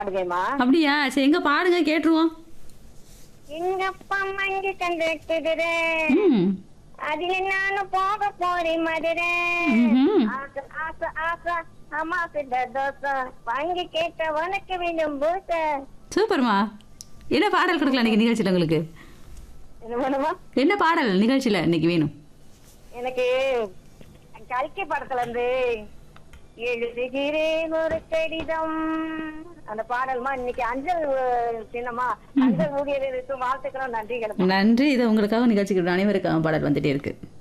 பாடுவேமா? அப்படியா? சரி எங்க பாடுங்க கேட்டுருவோம். எங்க அப்பா அம்மா இங்க கண்டு குதிரை, ம். அதுல நானும் போக போறேன் மதுரை. ம்ஹும். ஆசை ஆசை ஆசை அம்மா கிட்ட தோசை வாங்கி கேட்ட உனக்கு வேணும் பூசை. சூப்பர்மா. என்ன பாடல் கொடுக்கலாம் இன்னைக்கு நிகழ்ச்சியில உங்களுக்கு? என்ன வேணுமா? என்ன பாடல் நிகழ்ச்சியில இன்னைக்கு வேணும்? எனக்கு கல்கி படத்துல இருந்து எழுதுகிறேன் ஒரு கடிதம் அந்த பாடல்மா. இன்னைக்கு அஞ்சல் சின்னமா அஞ்சல் ஊழியர்களுக்கு வாழ்த்துக்கிறோம், நன்றிகள். நன்றி. இது உங்களுக்காக நிகழ்ச்சிக்கு அனைவருக்காக பாடல் வந்துட்டே இருக்கு.